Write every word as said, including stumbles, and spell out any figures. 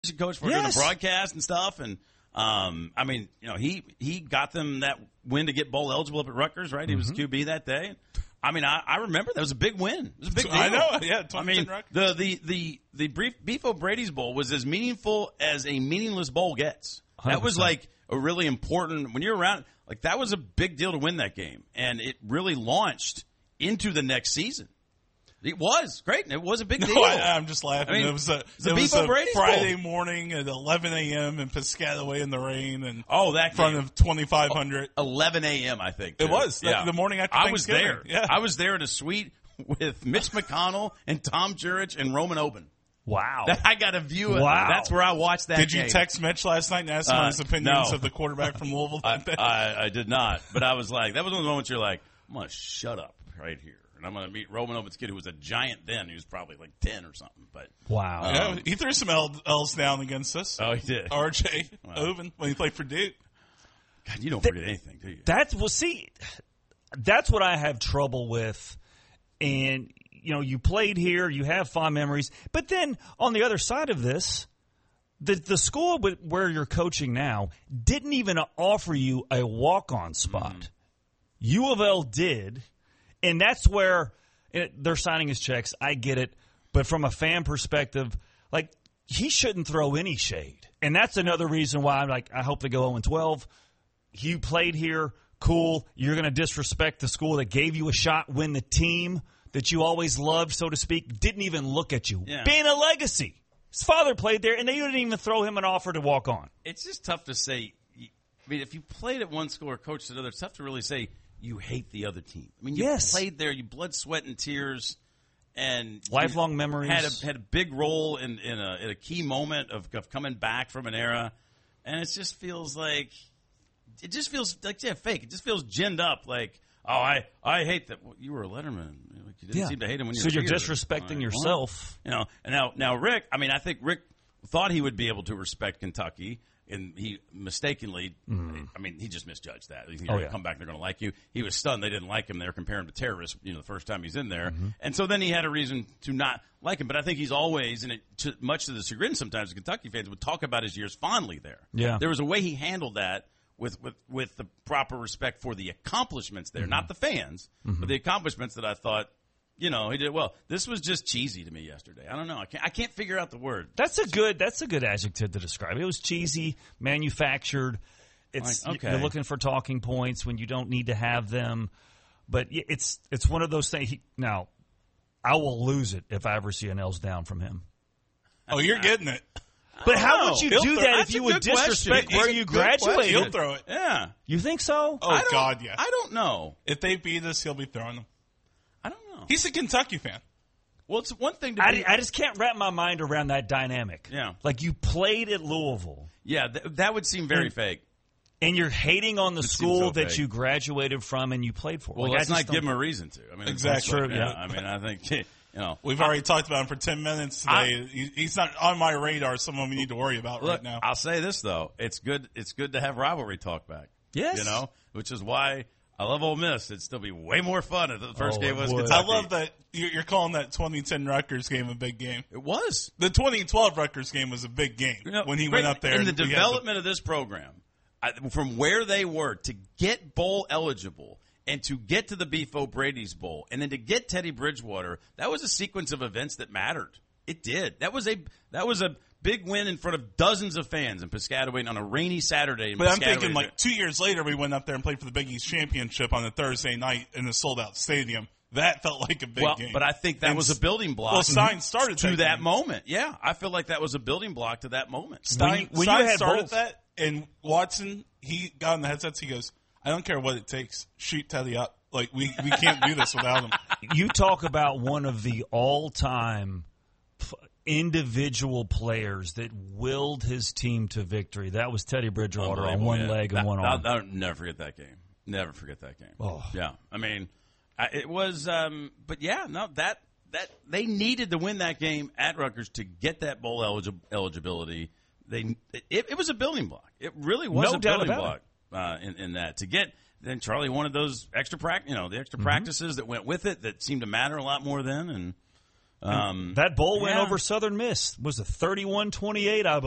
position coach for Yes. doing the broadcast and stuff. And, um, I mean, you know, he, he got them that win to get bowl eligible up at Rutgers, right? He Mm-hmm. was Q B that day. I mean, I, I remember that was a big win. It was a big deal. I know, yeah. I mean, the the the the brief Beef O'Brady's Bowl was as meaningful as a meaningless bowl gets. one hundred That was percent. like a really important when you're around. Like that was a big deal to win that game, and it really launched into the next season. It was great, and it was a big deal. No, I, I'm just laughing. I mean, it was a, it's the it was Beef a O'Brady's Friday Bowl. morning at eleven a.m. in Piscataway in the rain and Oh, that in front game. of twenty-five hundred. eleven a.m. I think It too. was, the- the morning after I was Thanksgiving. there. Yeah. I was there in a suite with Mitch McConnell and Tom Jurich and Roman Oben. Wow. I got a view of Wow. That's where I watched that Did you game. text Mitch last night and ask him Uh, on his opinions no. of the quarterback from Louisville? I, I, I did not, but I was like, that was one of the moments you're like, I'm going to shut up right here. And I'm going to meet Roman Oben's kid, who was a giant then. He was probably like ten or something. But Wow. Uh, Yeah, he threw some L- L's down against us. Oh, he did. R J Oven when he played for Duke. God, you don't forget anything, do you? That's well. See, that's what I have trouble with. And you know, you played here, you have fond memories, but then on the other side of this, the the school with- where you're coaching now didn't even offer you a walk-on spot. Mm-hmm. U of L did, and that's where it, they're signing his checks. I get it, but from a fan perspective, like he shouldn't throw any shade, and that's another reason why I'm like, I hope they go oh and twelve. You played here, cool. You're going to disrespect the school that gave you a shot when the team that you always loved, so to speak, didn't even look at you. Yeah. Being a legacy. His father played there, and they didn't even throw him an offer to walk on. It's just tough to say. I mean, if you played at one school or coached at another, it's tough to really say you hate the other team. I mean, you Yes. played there, you blood, sweat, and tears, and Lifelong you memories. Had a, had a big role in, in, a, in a key moment of, of coming back from an era, and it just feels like it just feels like yeah, fake. It just feels ginned up. Like, oh, I I hate that. Well, you were a Letterman. Like, you didn't Yeah. seem to hate him when you So were you're here. disrespecting Like, yourself. well, you know, and now now Rick. I mean, I think Rick thought he would be able to respect Kentucky, and he mistakenly. I mean, he just misjudged that. You're Oh, going to yeah. come back, they're going to like you. He was stunned they didn't like him. They were comparing him to terrorists. You know, the first time he's in there, Mm-hmm. and so then he had a reason to not like him. But I think he's always, and it, to, much to the chagrin sometimes, Kentucky fans would talk about his years fondly there. Yeah. There was a way he handled that. With, with with the proper respect for the accomplishments there, not the fans, but the accomplishments that I thought, you know, he did well. This was just cheesy to me yesterday. I don't know. I can't, I can't figure out the word. That's a good. That's a good adjective to describe it. It was cheesy, manufactured. It's Like, okay. you're looking for talking points when you don't need to have them. But y- it's it's one of those things. He, now, I will lose it if I ever see an L's down from him. Oh, you're getting it. But how know. would you He'll do throw- that that's if a you would good question. disrespect It's where a you good question. graduated? He'll throw it. Yeah. You think so? Oh, I don't- God, yeah. I don't know. If they beat us, he'll be throwing them. I don't know. He's a Kentucky fan. Well, it's one thing to I, be. I just can't wrap my mind around that dynamic. Yeah. Like you played at Louisville, yeah, th- that would seem very And- fake. and you're hating on the seems school so that fake. you graduated from and you played for. Well, Like, I let's just not don't- give him a reason to. I mean, Exactly. that's- True, Yeah. yeah. I mean, I think you know. We've already talked about him for ten minutes today. I- He- He's not on my radar. Someone we need to worry about Look, right now. I'll say this though: it's good. It's good to have rivalry talk back. Yes. You know, which is why I love Ole Miss. It'd still be way more fun if the first Oh, game it was would. Kentucky. I love that you're you're calling that twenty ten Rutgers game a big game. It was. The twenty twelve Rutgers game was a big game You know, when he great- went up there. in the and we had development of this program, I, from where they were to get bowl eligible and to get to the Beef O'Brady's Bowl and then to get Teddy Bridgewater. That was a sequence of events that mattered. It did. That was a that was a big win in front of dozens of fans in Piscataway on a rainy Saturday. In But I'm Piscataway. thinking like two years later, we went up there and played for the Big East Championship on a Thursday night in a sold out stadium. That felt like a big well, game. but I think that And was a building block. Well, Stein started to that that game. moment. Yeah, I feel like that was a building block to that moment. Stein, When you- when Stein you had started both- that, and Watson, he got in the headsets. He goes, "I don't care what it takes. Shoot Teddy up. Like we we can't do this without him." You talk about one of the all-time f- individual players that willed his team to victory. That was Teddy Bridgewater on one Yeah. leg and That- one arm. I'll, I'll never forget that game. Never forget that game. Oh. Yeah, I mean, I, it was. Um, but yeah, no, that that they needed to win that game at Rutgers to get that bowl eligi- eligibility. They it, it was a building block. It really was No a doubt building about block uh, in, in that to get. Then Charlie wanted those extra practice, you know, the extra Mm-hmm. practices that went with it that seemed to matter a lot more then. And um, that bowl win yeah. over Southern Miss was a thirty-one twenty-eight, I believe.